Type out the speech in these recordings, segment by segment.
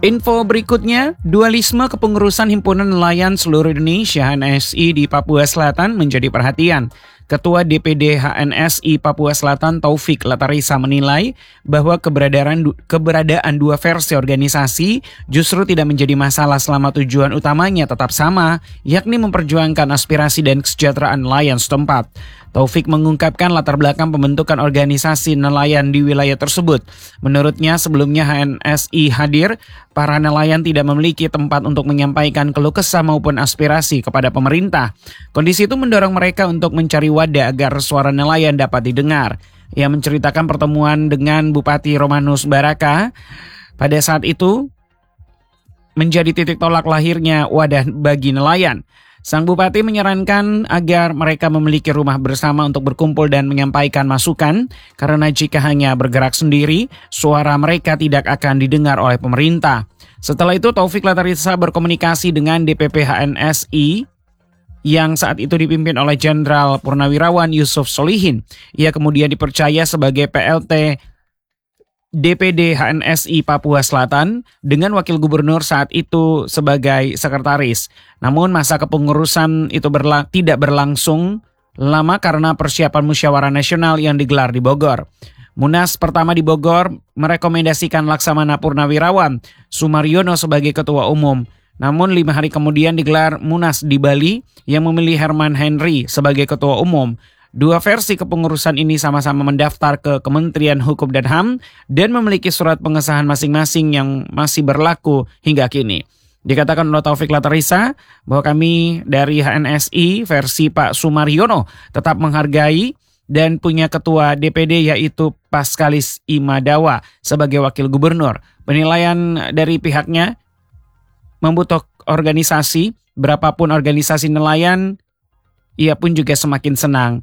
Info berikutnya, dualisme kepengurusan Himpunan Nelayan Seluruh Indonesia HNSI di Papua Selatan menjadi perhatian. Ketua DPD HNSI Papua Selatan Taufik Latarisa menilai bahwa keberadaan dua versi organisasi justru tidak menjadi masalah selama tujuan utamanya tetap sama, yakni memperjuangkan aspirasi dan kesejahteraan nelayan setempat. Taufik mengungkapkan latar belakang pembentukan organisasi nelayan di wilayah tersebut. Menurutnya sebelumnya HNSI hadir, para nelayan tidak memiliki tempat untuk menyampaikan keluh kesah maupun aspirasi kepada pemerintah. Kondisi itu mendorong mereka untuk mencari wadah agar suara nelayan dapat didengar. Ia menceritakan pertemuan dengan Bupati Romanus Baraka pada saat itu menjadi titik tolak lahirnya wadah bagi nelayan. Sang Bupati menyarankan agar mereka memiliki rumah bersama untuk berkumpul dan menyampaikan masukan, karena jika hanya bergerak sendiri, suara mereka tidak akan didengar oleh pemerintah. Setelah itu Taufik Latarisa berkomunikasi dengan DPP HNSI yang saat itu dipimpin oleh Jenderal Purnawirawan Yusuf Solihin. Ia kemudian dipercaya sebagai PLT DPD HNSI Papua Selatan dengan Wakil Gubernur saat itu sebagai sekretaris. Namun masa kepengurusan itu tidak berlangsung lama karena persiapan musyawarah nasional yang digelar di Bogor. Munas pertama di Bogor merekomendasikan Laksamana Purnawirawan Sumaryono sebagai ketua umum. Namun 5 hari kemudian digelar Munas di Bali yang memilih Herman Henry sebagai ketua umum. Dua versi kepengurusan ini sama-sama mendaftar ke Kementerian Hukum dan HAM dan memiliki surat pengesahan masing-masing yang masih berlaku hingga kini. Dikatakan oleh Taufik Latarisa bahwa kami dari HNSI versi Pak Sumaryono tetap menghargai dan punya ketua DPD yaitu Paskalis Imadawa sebagai wakil gubernur. Penilaian dari pihaknya membutuhkan organisasi, berapapun organisasi nelayan, ia pun juga semakin senang.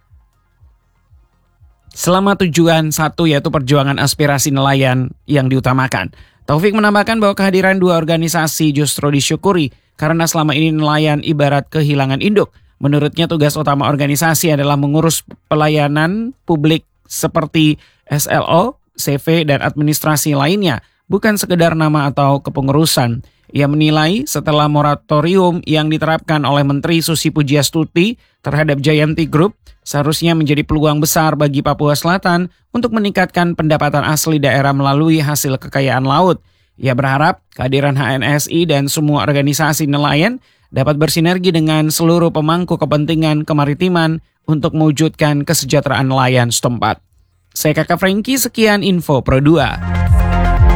Selama tujuan satu yaitu perjuangan aspirasi nelayan yang diutamakan. Taufik menambahkan bahwa kehadiran dua organisasi justru disyukuri karena selama ini nelayan ibarat kehilangan induk. Menurutnya tugas utama organisasi adalah mengurus pelayanan publik seperti SLO, CV, dan administrasi lainnya, bukan sekedar nama atau kepengurusan. Ia menilai setelah moratorium yang diterapkan oleh Menteri Susi Pujiastuti terhadap Jayanti Group, seharusnya menjadi peluang besar bagi Papua Selatan untuk meningkatkan pendapatan asli daerah melalui hasil kekayaan laut. Ia berharap kehadiran HNSI dan semua organisasi nelayan dapat bersinergi dengan seluruh pemangku kepentingan kemaritiman untuk mewujudkan kesejahteraan nelayan setempat. Saya Kakak Franky, sekian info Pro 2.